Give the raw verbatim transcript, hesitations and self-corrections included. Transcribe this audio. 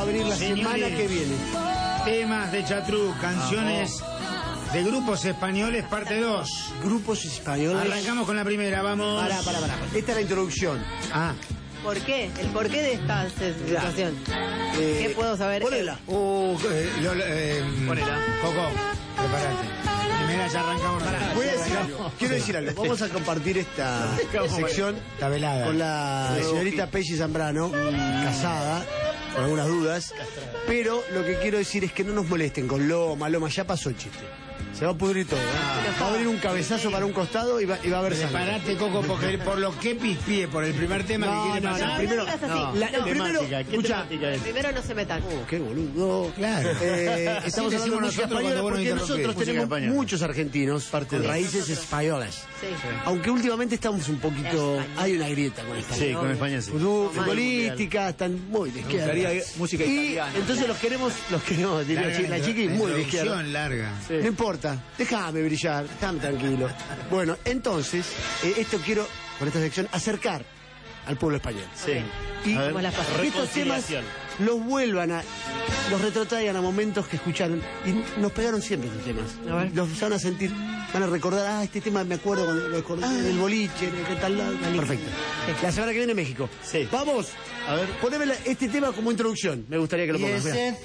venir la Señores, semana que viene. Temas de Chatrú, canciones de grupos españoles, parte dos. Grupos españoles. Arrancamos con la primera, vamos. Pará, pará, pará. Esta es la introducción. Ah. ¿Por qué? ¿El porqué de esta situación? Eh, ¿Qué puedo saber? Ponela. Uh, eh, lo- eh, Ponela. Coco, prepárate. Primera, ya arrancamos. Voy a decir algo. Quiero decir algo. Vamos a compartir esta sección Está velada. con la señorita Pelli Zambrano, casada, con algunas dudas. Pero lo que quiero decir es que no nos molesten con Loma, Loma, ya pasó el chiste. Se va a pudrir todo. ¿eh? Va a venir un cabezazo para un costado y va, y va a haber sangre. Prepárate, Coco, porque por lo que pispié, por el primer tema No, que quiere no, pasar. no, primero- digas así. no, la- el primero, Temática, ¿qué escucha, temática es? Primero no se metan. Oh, qué boludo. Claro. Eh, Así estamos hablando de decimos música nosotros española cuando vos nos porque interrumpís. nosotros Música tenemos española. muchos argentinos Parte con de- raíces españolas. Sí. Aunque últimamente estamos un poquito... España. Hay una grieta con España. Sí, con España sí. Fútbol, Futbolística, están muy de izquierda. gustaría música y italiana. entonces los queremos, los queremos, diría Larga la la chiqui, muy de izquierda. introducción larga. Sí. No importa, déjame brillar, déjame tranquilo. Bueno, entonces, eh, esto quiero, con esta sección, acercar al pueblo español. Sí. Y ¿Cómo las pasas? que estos temas Reconciliación. los vuelvan a, los retrotraigan a momentos que escucharon. Y nos pegaron siempre estos temas. A ver. Los van a sentir, van a recordar, ah, este tema me acuerdo cuando lo acordé en el boliche, en el tal lado. Perfecto. La semana que viene México. Sí. Vamos. A ver. Poneme la- este tema como introducción. Me gustaría que lo Y pongas. ese mirá.